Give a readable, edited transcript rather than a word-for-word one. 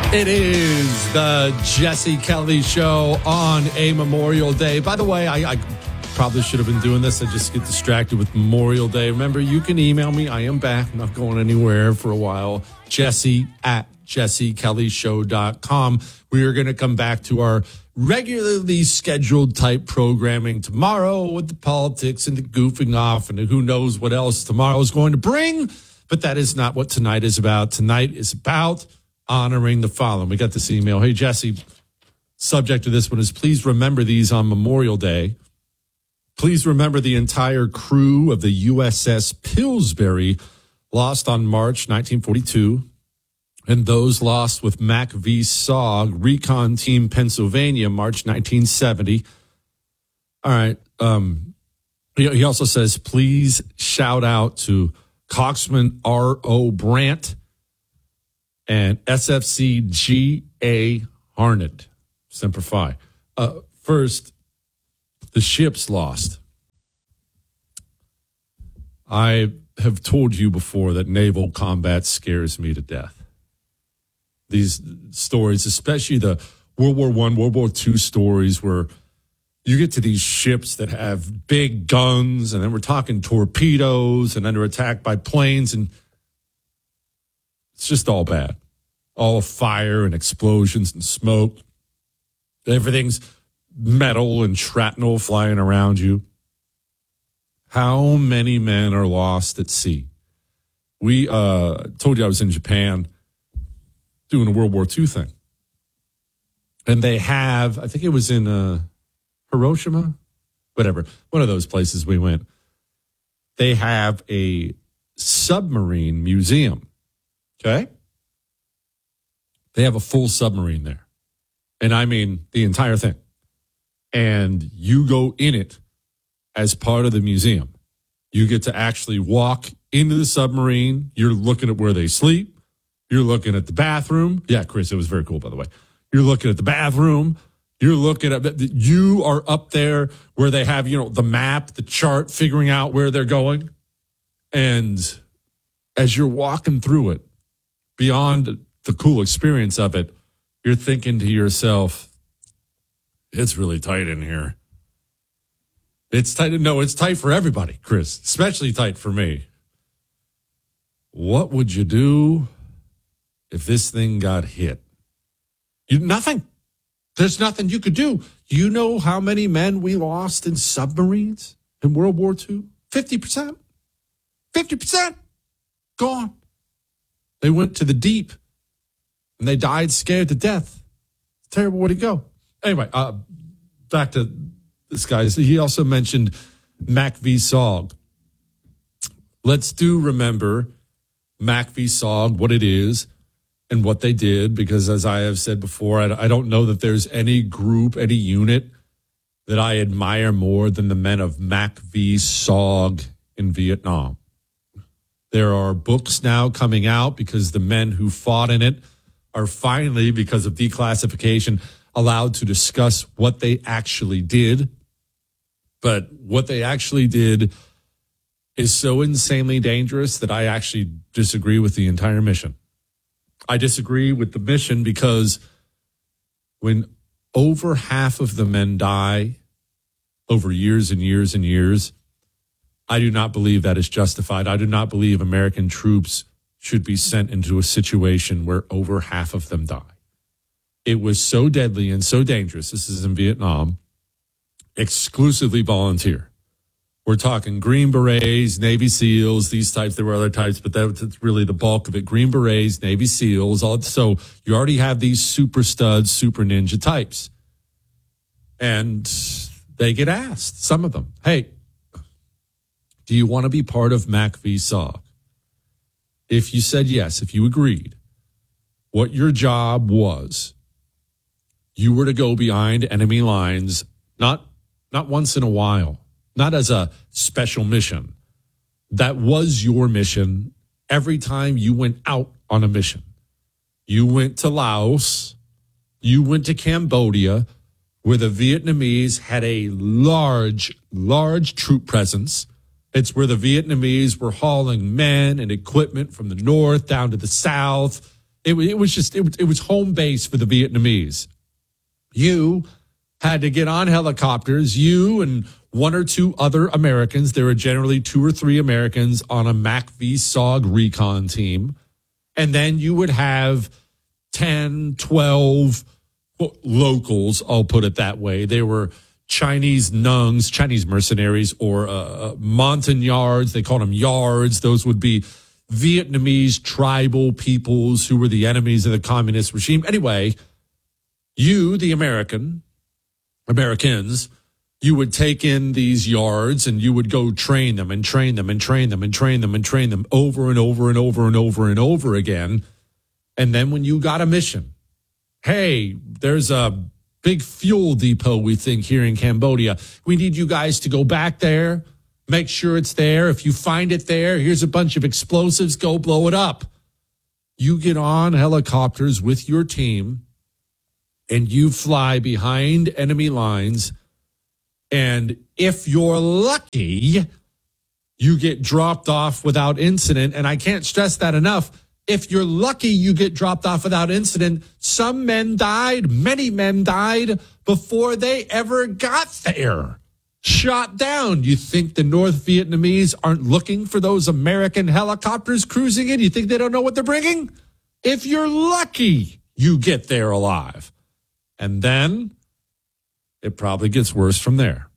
It is the Jesse Kelly Show on a Memorial Day. By the way, I probably should have been doing this. I just get distracted with Memorial Day. Remember, you can email me. I am back. I'm not going anywhere for a while. Jesse@jessekellyshow.com. We are going to come back to our regularly scheduled type programming tomorrow with the politics and the goofing off and who knows what else tomorrow is going to bring. But that is not what tonight is about. Tonight is about honoring the fallen. We got this email. Hey, Jesse, subject to this one is please remember these on Memorial Day. Please remember the entire crew of the USS Pillsbury lost on March 1942 and those lost with Mac V. Saug, Recon Team Pennsylvania, March 1970. All right. He also says, please shout out to Coxman R.O. Brandt and SFC G.A. Harnett. Semper Fi. First, the ship's lost. I have told you before that naval combat scares me to death. These stories, especially the World War I, World War II stories where you get to these ships that have big guns, and then we're talking torpedoes, and then they're attacked by planes, and it's just all bad. All fire and explosions and smoke. Everything's metal and shrapnel flying around you. How many men are lost at sea? We told you I was in Japan doing a World War II thing. And they have, I think it was in Hiroshima, whatever, one of those places we went. They have a submarine museum, okay? They have a full submarine there. And I mean the entire thing. And you go in it as part of the museum. You get to actually walk into the submarine. You're looking at where they sleep. You're looking at the bathroom. Yeah, Chris, it was very cool, by the way. You're looking at the bathroom. You're looking at, you are up there where they have, the map, the chart, figuring out where they're going. And as you're walking through it, beyond the cool experience of it, you're thinking to yourself, it's really tight in here. It's tight. No, it's tight for everybody, Chris, especially tight for me. What would you do if this thing got hit? Nothing. There's nothing you could do. You know how many men we lost in submarines in World War II? 50%. 50%. Gone. They went to the deep, and they died scared to death. It's terrible way to go. Anyway, back to this guy. He also mentioned Mac V. Saug. Let's remember Mac V. Saug, what it is, and what they did, because as I have said before, I don't know that there's any group, any unit that I admire more than the men of Mac V. Saug in Vietnam. There are books now coming out because the men who fought in it are finally, because of declassification, allowed to discuss what they actually did. But what they actually did is so insanely dangerous that I actually disagree with the entire mission. I disagree with the mission because when over half of the men die over years and years and years, I do not believe that is justified. I do not believe American troops should be sent into a situation where over half of them die. It was so deadly and so dangerous. This is in Vietnam, exclusively volunteer. We're talking Green Berets, Navy SEALs, these types. There were other types, but that's really the bulk of it. Green Berets, Navy SEALs. So you already have these super studs, super ninja types. And they get asked, some of them, hey, do you want to be part of Mac V. Saug? If you said yes, if you agreed, what your job was, you were to go behind enemy lines, not once in a while, not as a special mission. That was your mission every time you went out on a mission. You went to Laos, you went to Cambodia, where the Vietnamese had a large troop presence. It's where the Vietnamese were hauling men and equipment from the north down to the south. It was home base for the Vietnamese. You had to get on helicopters, you and one or two other Americans. There were generally 2 or 3 Americans on a MACV-SOG recon team. And then you would have 10, 12 locals, I'll put it that way. They were Chinese Nungs, Chinese mercenaries, or Montagnards. They called them Yards. Those would be Vietnamese tribal peoples who were the enemies of the communist regime. Anyway, you, the Americans, you would take in these Yards and you would go train them and train them and train them and train them and train them over and over and over and over and over again. And then when you got a mission, hey, there's a big fuel depot, we think, here in Cambodia. We need you guys to go back there, make sure it's there. If you find it there, here's a bunch of explosives, go blow it up. You get on helicopters with your team and you fly behind enemy lines. And if you're lucky, you get dropped off without incident. And I can't stress that enough. If you're lucky, you get dropped off without incident. Some men died, many men died before they ever got there. Shot down. You think the North Vietnamese aren't looking for those American helicopters cruising in? You think they don't know what they're bringing? If you're lucky, you get there alive. And then it probably gets worse from there.